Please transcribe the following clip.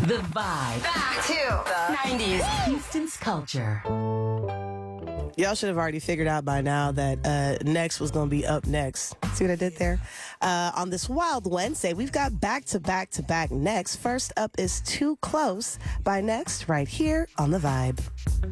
The Vibe. Back to the 90s. Houston's culture. Y'all should have already figured out by now that Next was going to be up next. See what I did there? On this Wild Wednesday, we've got back-to-back-to-back Next. First up is Too Close by Next right here on The Vibe.